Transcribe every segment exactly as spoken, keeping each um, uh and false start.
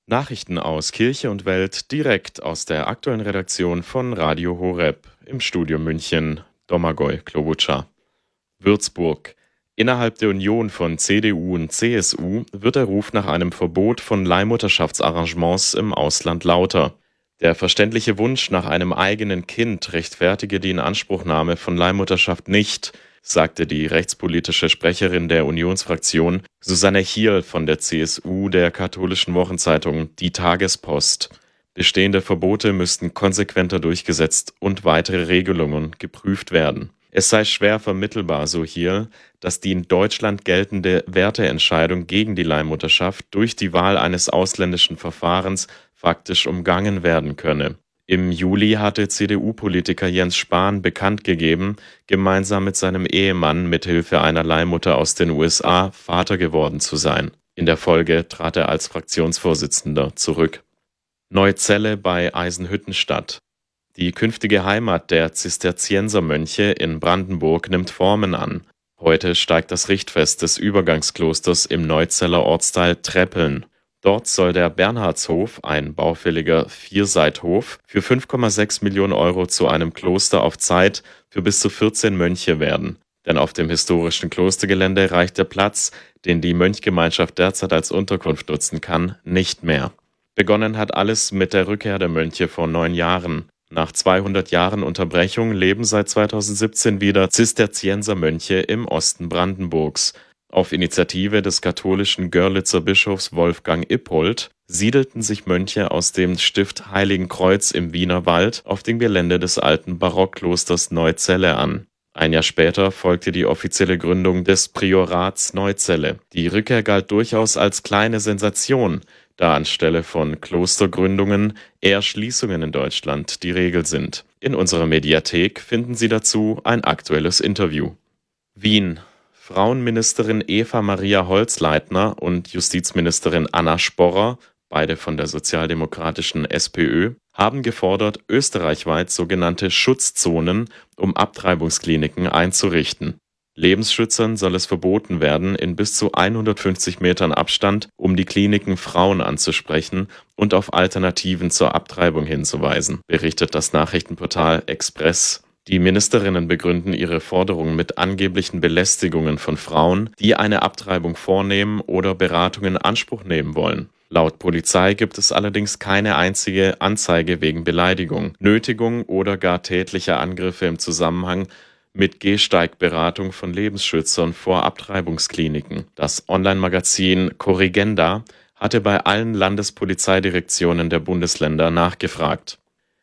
Nachrichten aus Kirche und Welt direkt aus der aktuellen Redaktion von Radio Horeb im Studio München. Domagoj Klobuchar. Würzburg. Innerhalb der Union von C D U und C S U wird der Ruf nach einem Verbot von Leihmutterschaftsarrangements im Ausland lauter. Der verständliche Wunsch nach einem eigenen Kind rechtfertige die Inanspruchnahme von Leihmutterschaft nicht, sagte die rechtspolitische Sprecherin der Unionsfraktion Susanne Hiel von der C S U der katholischen Wochenzeitung Die Tagespost. Bestehende Verbote müssten konsequenter durchgesetzt und weitere Regelungen geprüft werden. Es sei schwer vermittelbar, so Hiel, dass die in Deutschland geltende Werteentscheidung gegen die Leihmutterschaft durch die Wahl eines ausländischen Verfahrens faktisch umgangen werden könne. Im Juli hatte C D U-Politiker Jens Spahn bekannt gegeben, gemeinsam mit seinem Ehemann mithilfe einer Leihmutter aus den U S A Vater geworden zu sein. In der Folge trat er als Fraktionsvorsitzender zurück. Neuzelle bei Eisenhüttenstadt. Die künftige Heimat der Zisterziensermönche in Brandenburg nimmt Formen an. Heute steigt das Richtfest des Übergangsklosters im Neuzeller Ortsteil Treppeln. Dort soll der Bernhardshof, ein baufälliger Vierseithof, für fünf Komma sechs Millionen Euro zu einem Kloster auf Zeit für bis zu vierzehn Mönche werden. Denn auf dem historischen Klostergelände reicht der Platz, den die Mönchgemeinschaft derzeit als Unterkunft nutzen kann, nicht mehr. Begonnen hat alles mit der Rückkehr der Mönche vor neun Jahren. Nach zweihundert Jahren Unterbrechung leben seit zweitausendsiebzehn wieder Zisterziensermönche im Osten Brandenburgs. Auf Initiative des katholischen Görlitzer Bischofs Wolfgang Ippold siedelten sich Mönche aus dem Stift Heiligenkreuz im Wienerwald auf dem Gelände des alten Barockklosters Neuzelle an. Ein Jahr später folgte die offizielle Gründung des Priorats Neuzelle. Die Rückkehr galt durchaus als kleine Sensation, da anstelle von Klostergründungen eher Schließungen in Deutschland die Regel sind. In unserer Mediathek finden Sie dazu ein aktuelles Interview. Wien. Frauenministerin Eva Maria Holzleitner und Justizministerin Anna Sporrer, beide von der sozialdemokratischen SPÖ, haben gefordert, österreichweit sogenannte Schutzzonen um Abtreibungskliniken einzurichten. Lebensschützern soll es verboten werden, in bis zu hundertfünfzig Metern Abstand um die Kliniken Frauen anzusprechen und auf Alternativen zur Abtreibung hinzuweisen, berichtet das Nachrichtenportal Express. Die Ministerinnen begründen ihre Forderungen mit angeblichen Belästigungen von Frauen, die eine Abtreibung vornehmen oder Beratung in Anspruch nehmen wollen. Laut Polizei gibt es allerdings keine einzige Anzeige wegen Beleidigung, Nötigung oder gar tätlicher Angriffe im Zusammenhang mit Gehsteigberatung von Lebensschützern vor Abtreibungskliniken. Das Online-Magazin Corrigenda hatte bei allen Landespolizeidirektionen der Bundesländer nachgefragt.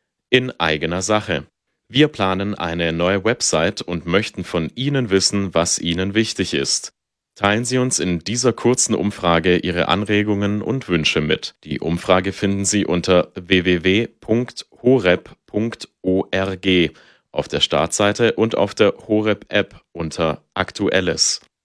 In eigener Sache. Wir planen eine neue Website und möchten von Ihnen wissen, was Ihnen wichtig ist. Teilen Sie uns in dieser kurzen Umfrage Ihre Anregungen und Wünsche mit. Die Umfrage finden Sie unter w w w punkt horeb punkt org auf der Startseite und auf der Horeb-App unter Aktuelles.